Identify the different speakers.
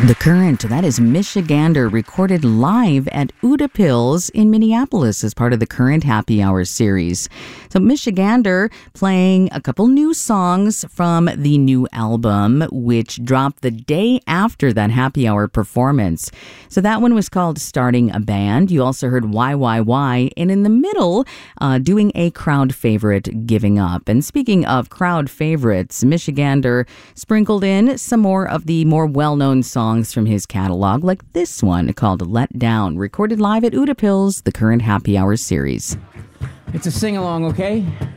Speaker 1: The Current, that is Michigander, recorded live at Utapils in Minneapolis as part of the Current Happy Hour series. So Michigander playing a couple new songs from the new album, which dropped the day after that Happy Hour performance. So that one was called Starting a Band. You also heard Why, and in the middle, doing a crowd favorite, Giving Up. And speaking of crowd favorites, Michigander sprinkled in some more of the more well-known songs from his catalog, like this one called Let Down, recorded live at Utapils, the Current Happy Hour series.
Speaker 2: It's a sing-along, okay?